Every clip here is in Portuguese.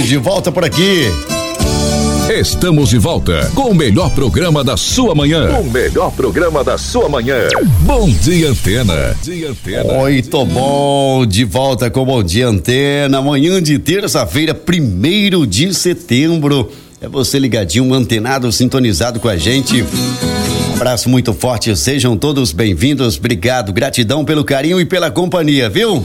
Estamos de volta por aqui. Estamos de volta com o melhor programa da sua manhã. O melhor programa da sua manhã. Bom Dia Antena. Muito bom, de volta com Bom Dia Antena. Manhã de terça-feira, 1º de setembro. É você ligadinho, antenado, sintonizado com a gente. Um abraço muito forte, sejam todos bem-vindos. Obrigado, gratidão pelo carinho e pela companhia, viu?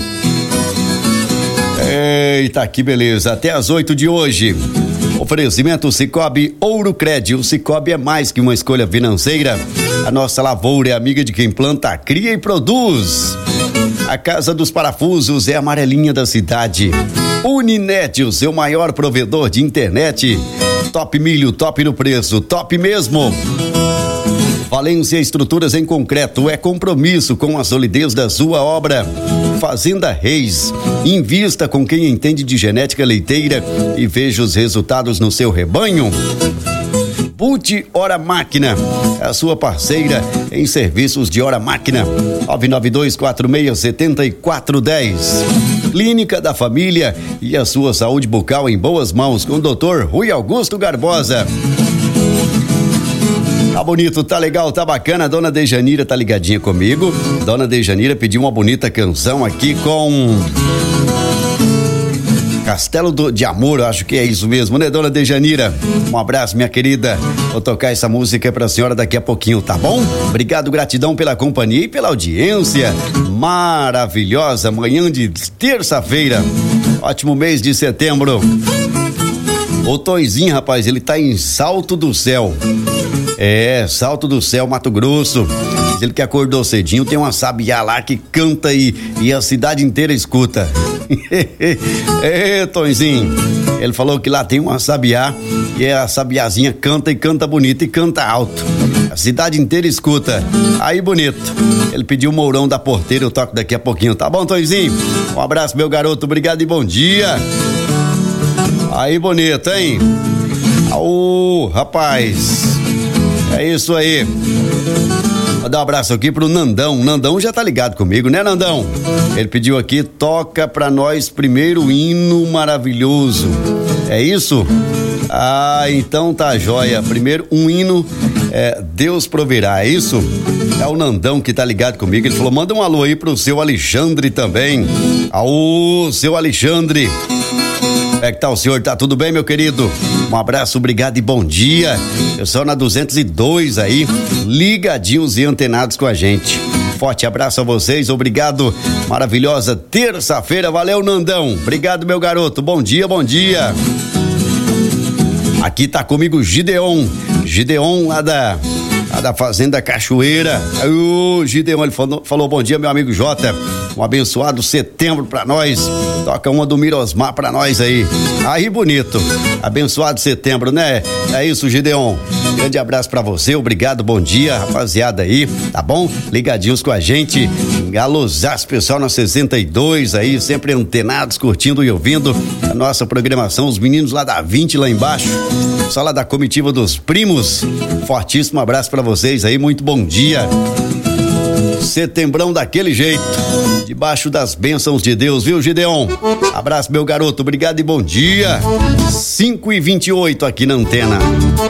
Eita, que beleza. Até às 8 de hoje. Oferecimento Sicoob Ouro Cred. O Sicoob é mais que uma escolha financeira. A nossa lavoura é amiga de quem planta, cria e produz. A Casa dos Parafusos é a amarelinha da cidade. Uninet, o seu maior provedor de internet. Top Milho, top no preço, top mesmo. Valência Estruturas em Concreto é compromisso com a solidez da sua obra. Fazenda Reis, invista com quem entende de genética leiteira e veja os resultados no seu rebanho. Bute Hora Máquina, a sua parceira em serviços de hora máquina. 992467410. Clínica da Família e a sua saúde bucal em boas mãos com o Dr. Rui Augusto Garbosa. Tá bonito, tá legal, tá bacana. A dona Dejanira tá ligadinha comigo. Dona Dejanira pediu uma bonita canção aqui com Castelo de Amor, eu acho que é isso mesmo, né, dona Dejanira? Um abraço, minha querida. Vou tocar essa música pra senhora daqui a pouquinho, tá bom? Obrigado, gratidão pela companhia e pela audiência maravilhosa. Manhã de terça-feira, ótimo mês de setembro. O Toizinho, rapaz, ele tá em Salto do Céu. Salto do Céu, Mato Grosso. Ele que acordou cedinho, tem uma sabiá lá que canta e a cidade inteira escuta. Tonzinho, ele falou que lá tem uma sabiá e a sabiazinha canta e canta bonito e canta alto. A cidade inteira escuta. Aí, bonito. Ele pediu o Mourão da Porteira, eu toco daqui a pouquinho, tá bom, Tonzinho? Um abraço, meu garoto, obrigado e bom dia. Aí, bonito, hein? Rapaz, é isso aí. Vou dar um abraço aqui pro Nandão. Nandão já tá ligado comigo, né, Nandão? Ele pediu aqui, toca pra nós primeiro hino maravilhoso. É isso? Então tá joia. Primeiro um hino, Deus proverá, é isso? É o Nandão que tá ligado comigo. Ele falou, manda um alô aí pro seu Alexandre também. Seu Alexandre. Como é que tá o senhor? Tá tudo bem, meu querido? Um abraço, obrigado e bom dia. Eu sou na 202 aí, ligadinhos e antenados com a gente. Forte abraço a vocês, obrigado. Maravilhosa terça-feira, valeu, Nandão. Obrigado, meu garoto. Bom dia, bom dia. Aqui tá comigo Gideon lá da Fazenda Cachoeira. O Gideon, ele falou bom dia, meu amigo Jota. Um abençoado setembro pra nós. Toca uma do Mirosmar pra nós aí. Aí, bonito. Abençoado setembro, né? É isso, Gideon. Grande abraço pra você, obrigado, bom dia, rapaziada aí, tá bom? Ligadinhos com a gente. Alôzás, pessoal na 62 aí, sempre antenados, curtindo e ouvindo a nossa programação. Os meninos lá da 20 lá embaixo. Só lá da comitiva dos primos. Fortíssimo abraço pra vocês aí, muito bom dia. Setembrão daquele jeito, debaixo das bênçãos de Deus, viu, Gideon? Abraço, meu garoto, obrigado e bom dia. 5h28 aqui na antena.